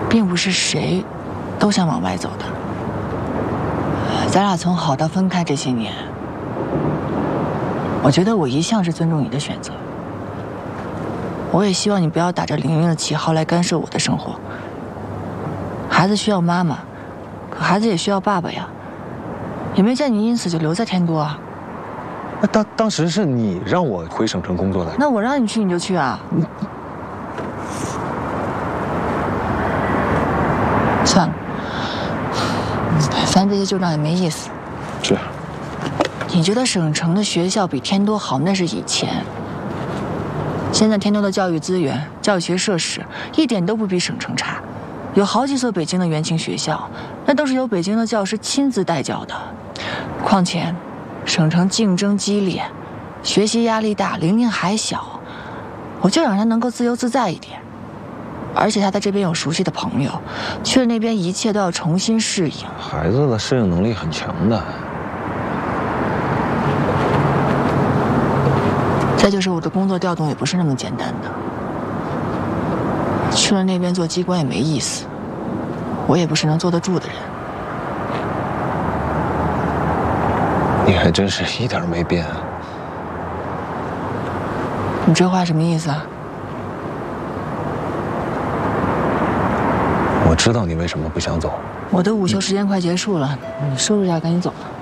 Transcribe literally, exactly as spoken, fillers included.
并不是谁都想往外走的。咱俩从好到分开这些年，我觉得我一向是尊重你的选择。我也希望你不要打着玲玲的旗号来干涉我的生活。孩子需要妈妈，可孩子也需要爸爸呀。也没见你因此就留在天多啊。 那当当时是你让我回省城工作的。 那我让你去你就去啊？算了，咱这些旧账也没意思。 是。 你觉得省城的学校比天多好，那是以前。现在天多的教育资源、教学设施一点都不比省城差，有好几所北京的原情学校，那都是由北京的教师亲自带教的。况且，省城竞争激烈，学习压力大，玲玲还小，我就让她能够自由自在一点。而且她在这边有熟悉的朋友，去了那边一切都要重新适应。 孩子的适应能力很强的。 再就是我的工作调动也不是那么简单的，去了那边做机关也没意思，我也不是能坐得住的人。 你还真是一点没变。 你这话什么意思啊？ 我知道你为什么不想走。 我的午休时间快结束了，你收拾一下，赶紧走吧。